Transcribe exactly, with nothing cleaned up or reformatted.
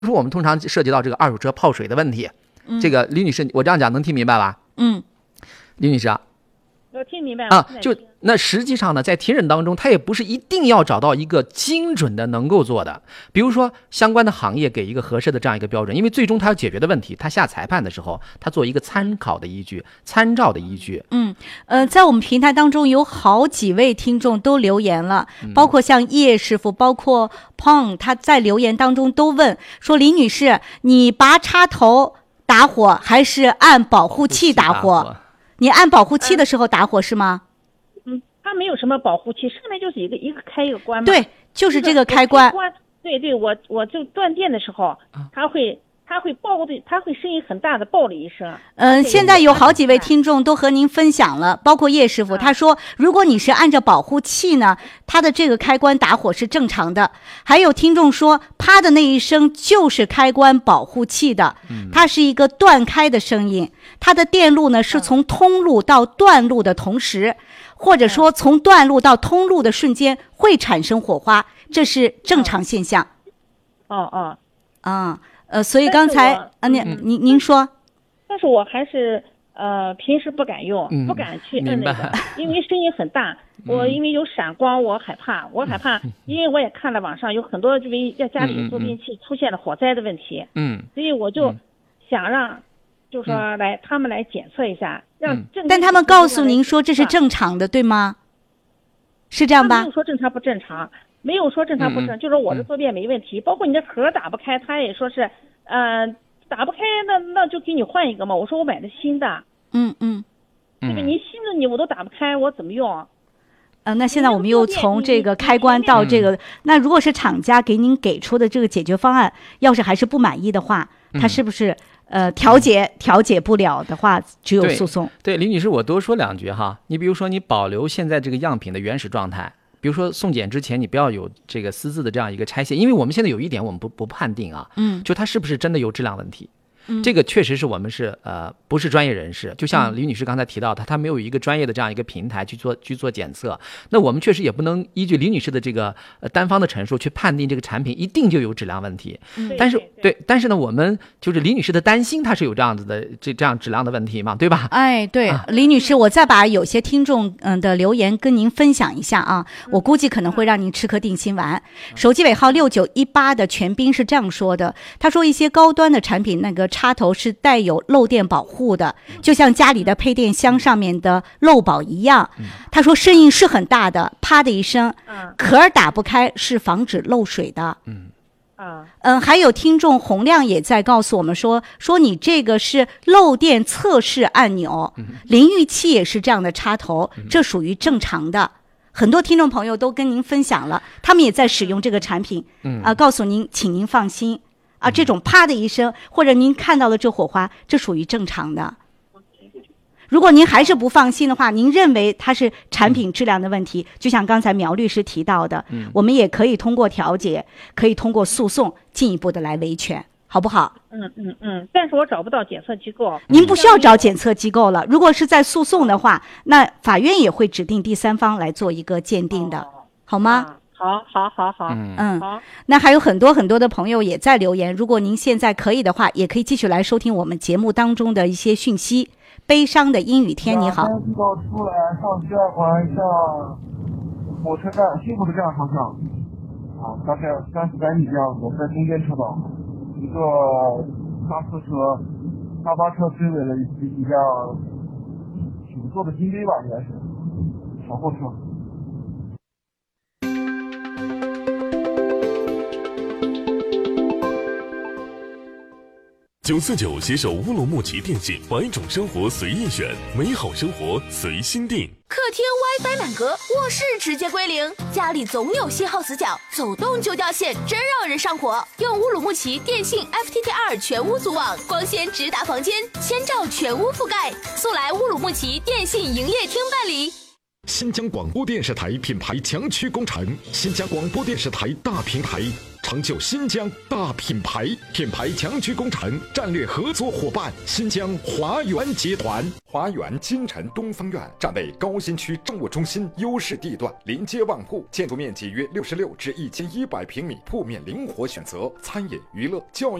说我们通常涉及到这个二手车泡水的问题， 嗯、 这个李女士，我这样讲能听明白吧？ 嗯， 李女士啊， 我听明白啊，就那实际上呢，在庭审当中，他也不是一定要找到一个精准的能够做的，比如说相关的行业给一个合适的这样一个标准，因为最终他要解决的问题，他下裁判的时候，他做一个参考的依据、参照的依据。 嗯，呃，在我们平台当中有好几位听众都留言了，包括像叶师傅，包括 Pong， 他在留言当中都问说：“李女士，你拔插头打火还是按保护器打火？你按保护器的时候打火是吗？” 嗯，它没有什么保护器，上面就是一个一个开一个关嘛。 对，就是这个开关。 关对对，我我就断电的时候，它会它会爆的，它会声音很大的爆了一声。 嗯、呃，现在有好几位听众都和您分享了，包括叶师傅，他说，如果你是按照保护器呢，它的这个开关打火是正常的。还有听众说，啪的那一声就是开关保护器的，它是一个断开的声音，它的电路呢是从通路到断路的同时。或者说从断路到通路的瞬间会产生火花，这是正常现象。 哦哦， 啊，呃，所以刚才啊，您您您说， 但是我还是呃平时不敢用， 嗯、 不敢去摁那个，因为声音很大。我因为有闪光，我害怕，我害怕，嗯、因为我也看了网上有很多因为在家里做电器出现了火灾的问题， 嗯， 所以我就想让。就说来、嗯，他们来检测一下，让正。 但他们告诉您说这是正常的，对吗？是这样吧？ 没有说正常不正常，没有说正常不正常，嗯、就说我的坐便没问题，嗯、包括你的壳打不开，他也说是，呃，打不开，那那就给你换一个嘛。我说我买的新的， 嗯嗯， 对吧？你新的你我都打不开，我怎么用？ 呃，那现在我们又从这个开关到这个，那如果是厂家给您给出的这个解决方案，要是还是不满意的话，他是不是？呃，调解调解不了的话，只有诉讼。 对，李女士，我多说两句哈。你比如说，你保留现在这个样品的原始状态，比如说送检之前，你不要有这个私自的这样一个拆卸，因为我们现在有一点我们不不判定啊， 嗯， 就它是不是真的有质量问题。 嗯、 这个确实是我们是呃不是专业人士，就像李女士刚才提到的，她没有一个专业的这样一个平台去做去做检测，那我们确实也不能依据李女士的这个呃单方的陈述去判定这个产品一定就有质量问题。 嗯、 但是对，但是呢，我们就是李女士的担心，她是有这样子的这这样质量的问题嘛，对吧？ 哎，对，啊、李女士，我再把有些听众嗯的留言跟您分享一下啊，我估计可能会让您吃颗定心丸。手机尾号六九一八的全斌是这样说的，他说一些高端的产品那个插头是带有漏电保护的，就像家里的配电箱上面的漏保一样。他说声音是很大的，啪的一声，壳打不开是防止漏水的。 嗯啊， 嗯，还有听众洪亮也在告诉我们说，说你这个是漏电测试按钮，淋浴器也是这样的插头，这属于正常的。很多听众朋友都跟您分享了，他们也在使用这个产品，啊、呃，告诉您，请您放心。啊，这种啪的一声，或者您看到了这火花，这属于正常的。如果您还是不放心的话，您认为它是产品质量的问题，就像刚才苗律师提到的， 嗯、 我们也可以通过调解，可以通过诉讼进一步的来维权，好不好？ 嗯嗯嗯。但是我找不到检测机构。 您不需要找检测机构了。如果是在诉讼的话，那法院也会指定第三方来做一个鉴定的， 哦、 好吗？ 啊好，好，好，好， 嗯， 好。 那还有很多很多的朋友也在留言，如果您现在可以的话，也可以继续来收听我们节目当中的一些讯息。悲伤的阴雨天，你好。 刚刚出来上第二环向火车站，西湖的这样方向，啊，大概三四百米这样子，在中间车道，一个大四车、大巴车追尾了一一辆九座的金杯吧，应该是小货车。 九四九携手乌鲁木齐电信，百种生活随意选，美好生活随心定。 客厅 WiFi 满格，卧室直接归零，家里总有信号死角，走动就掉线，真让人上火。用乌鲁木齐电信 F T T R 全屋组网，光纤直达房间，千兆全屋覆盖。速来乌鲁木齐电信营业厅办理。 新疆广播电视台品牌强区工程，新疆广播电视台大平台，成就新疆大品牌。品牌强区工程战略合作伙伴：新疆华源集团。 华源金城东方院站位高新区政务中心优势地段，临街万户，建筑面积约六十六至一千一百平米，铺面灵活选择，餐饮、娱乐、教育。